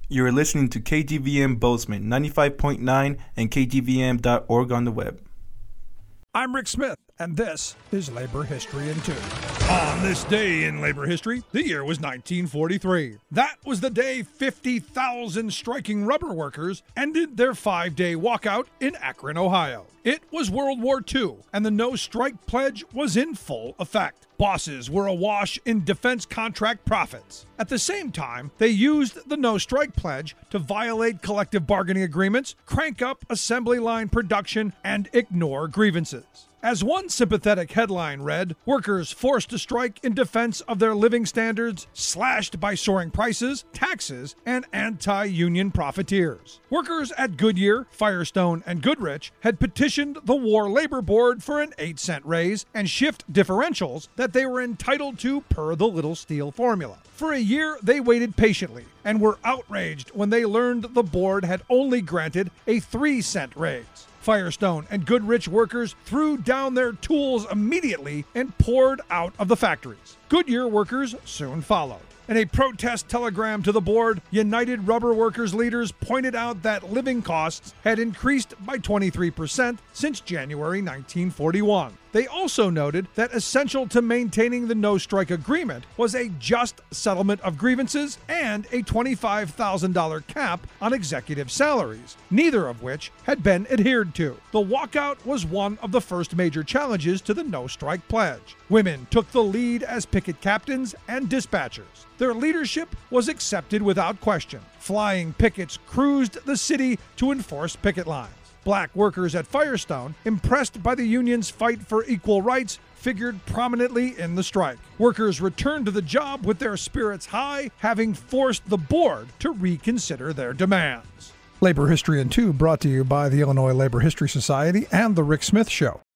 You're listening to KGVM Bozeman 95.9 and KGVM.org on the web. I'm Rick Smith, and this is Labor History in 2. On this day in labor history, the year was 1943. That was the day 50,000 striking rubber workers ended their 5-day walkout in Akron, Ohio. It was World War II, and the no-strike pledge was in full effect. Bosses were awash in defense contract profits. At the same time, they used the no-strike pledge to violate collective bargaining agreements, crank up assembly line production, and ignore grievances. As one sympathetic headline read, workers forced to strike in defense of their living standards, slashed by soaring prices, taxes, and anti-union profiteers. Workers at Goodyear, Firestone, and Goodrich had petitioned the War Labor Board for an 8-cent raise and shift differentials that they were entitled to per the Little Steel formula. For a year, they waited patiently and were outraged when they learned the board had only granted a 3-cent raise. Firestone and Goodrich workers threw down their tools immediately and poured out of the factories. Goodyear workers soon followed. In a protest telegram to the board, United Rubber Workers leaders pointed out that living costs had increased by 23% since January 1941. They also noted that essential to maintaining the no-strike agreement was a just settlement of grievances and a $25,000 cap on executive salaries, neither of which had been adhered to. The walkout was one of the first major challenges to the no-strike pledge. Women took the lead as picket captains and dispatchers. Their leadership was accepted without question. Flying pickets cruised the city to enforce picket lines. Black workers at Firestone, impressed by the union's fight for equal rights, figured prominently in the strike. Workers returned to the job with their spirits high, having forced the board to reconsider their demands. Labor History in 2 brought to you by the Illinois Labor History Society and The Rick Smith Show.